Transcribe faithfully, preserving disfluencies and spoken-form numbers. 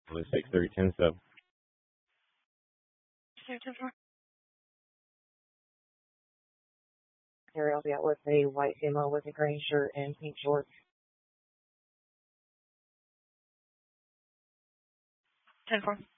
It was six thirty, ten seven. Here I'll be out with a white demo with a green shirt and pink shorts. ten four.